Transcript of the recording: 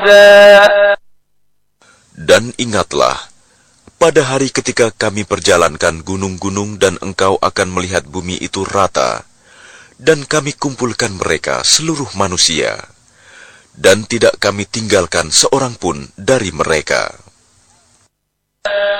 Dan ingatlah, pada hari ketika kami perjalankan gunung-gunung dan engkau akan melihat bumi itu rata, dan kami kumpulkan mereka seluruh manusia, dan tidak kami tinggalkan seorang pun dari mereka.